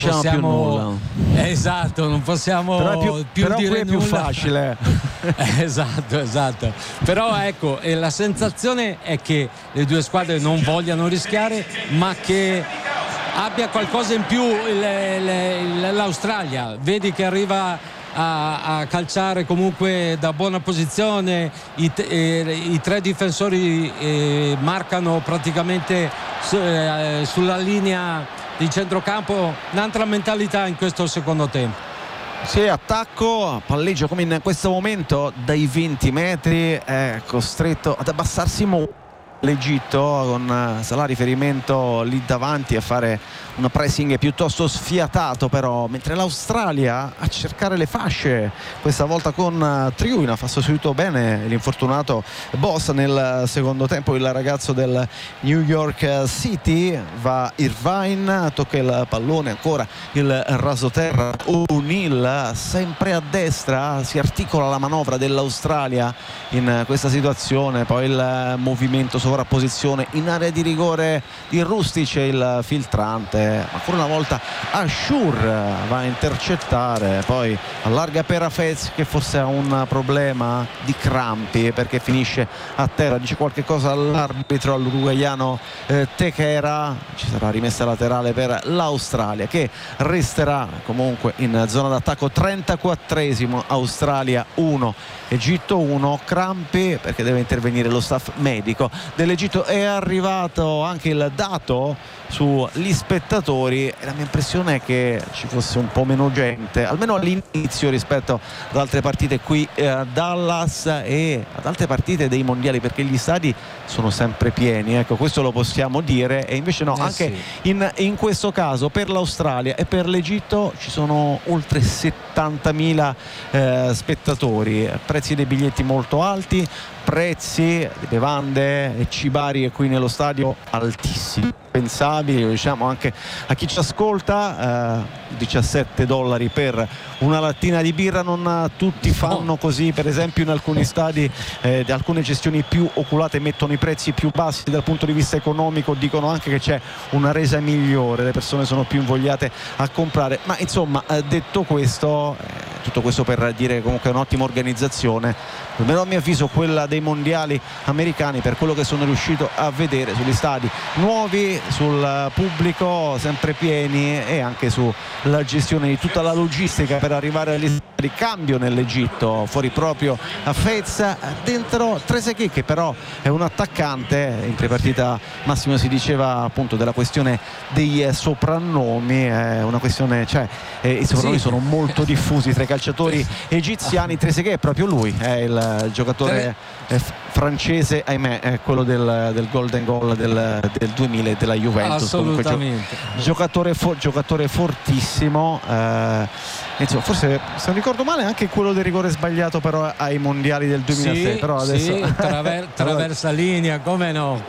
possiamo esatto, non possiamo più però dire qui è più nulla. facile. esatto, però ecco, la sensazione è che le due squadre non vogliano rischiare, ma che abbia qualcosa in più l'Australia. Vedi che arriva a calciare comunque da buona posizione, i tre difensori marcano praticamente sulla linea di centrocampo, un'altra mentalità in questo secondo tempo. Sì, attacco, palleggio come in questo momento dai 20 metri, è costretto ad abbassarsi molto l'Egitto, con Salah riferimento lì davanti a fare un pressing piuttosto sfiatato, però mentre l'Australia a cercare le fasce, questa volta con Triuina, fa sostituito bene l'infortunato Boss nel secondo tempo, il ragazzo del New York City. Va Irvine, tocca il pallone, ancora il rasoterra O'Neill sempre a destra, si articola la manovra dell'Australia in questa situazione, poi il movimento sovrapposizione in area di rigore di Rustic, il filtrante, ancora una volta Ashur va a intercettare, poi allarga per Hafez che forse ha un problema di crampi perché finisce a terra, dice qualche cosa all'arbitro, all'uruguaiano Techera. Ci sarà rimessa laterale per l'Australia che resterà comunque in zona d'attacco. 34esimo, Australia 1 Egitto 1, crampi perché deve intervenire lo staff medico dell'Egitto. È arrivato anche il dato sugli spettatori e la mia impressione è che ci fosse un po' meno gente, almeno all'inizio, rispetto ad altre partite qui a Dallas e ad altre partite dei mondiali, perché gli stadi sono sempre pieni, ecco, questo lo possiamo dire, e invece no, anche sì. in questo caso per l'Australia e per l'Egitto ci sono oltre 70.000 spettatori, prezzi dei biglietti molto alti, prezzi di bevande e cibarie qui nello stadio altissimi, pensabili, diciamo anche a chi ci ascolta, $17 per una lattina di birra. Non tutti fanno così, per esempio in alcuni stadi di alcune gestioni più oculate mettono i prezzi più bassi dal punto di vista economico, dicono anche che c'è una resa migliore, le persone sono più invogliate a comprare, ma insomma detto questo, tutto questo per dire che comunque è un'ottima organizzazione, almeno a mio avviso quella dei mondiali americani, per quello che sono riuscito a vedere sugli stadi nuovi, sul pubblico sempre pieni e anche sulla gestione di tutta la logistica per arrivare agli stadi. Cambio nell'Egitto, fuori proprio a Fez, dentro Trezeguet che però è un attaccante. In prepartita Massimo si diceva appunto della questione dei soprannomi, è una questione, cioè i soprannomi sono molto diffusi tra i calciatori egiziani. Trezeguet è proprio lui, è il giocatore francese, ahimè, è quello del golden goal del 2000 della Juventus. Assolutamente. Giocatore fortissimo, insomma, forse se non ricordo male anche quello del rigore sbagliato però ai mondiali del 2006, però adesso traversa linea, come no.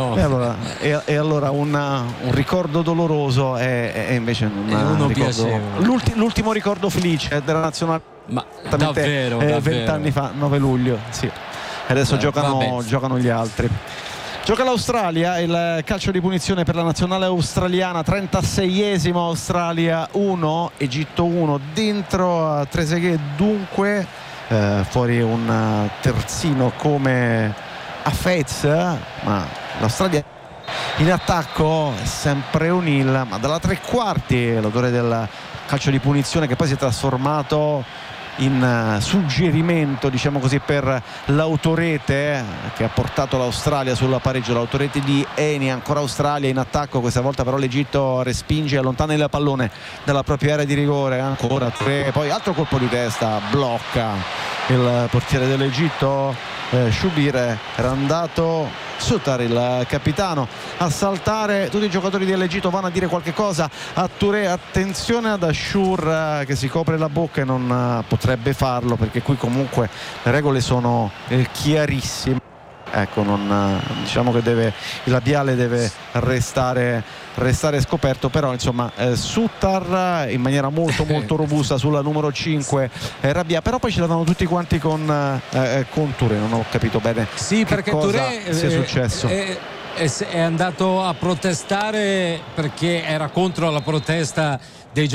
E allora un ricordo doloroso e invece un ricordo, l'ultimo ricordo felice della nazionale, ma davvero 20 anni fa, 9 luglio, sì. E adesso giocano gli altri. Gioca l'Australia, il calcio di punizione per la nazionale australiana, 36esimo, Australia 1 Egitto 1, dentro Trezeguet dunque, fuori un terzino come Hafez, ma l'Australia in attacco è sempre O'Neill, ma dalla tre quarti l'autore del calcio di punizione che poi si è trasformato in suggerimento, diciamo così, per l'autorete che ha portato l'Australia sul pareggio, l'autorete di Eni. Ancora Australia in attacco, questa volta però l'Egitto respinge, allontana il pallone dalla propria area di rigore, ancora tre, poi altro colpo di testa, blocca il portiere dell'Egitto, Shubir, era andato Sutar, il capitano, a saltare. Tutti i giocatori dell'Egitto vanno a dire qualche cosa a Touré, attenzione ad Ashur che si copre la bocca e non potrebbe farlo perché qui comunque le regole sono chiarissime, ecco, diciamo che il labiale deve restare scoperto, però insomma Sutar in maniera molto robusta sulla numero 5 Rabia, però poi ce l'avevano tutti quanti con Touré, non ho capito bene perché cosa Touré sia successo. è andato a protestare perché era contro la protesta dei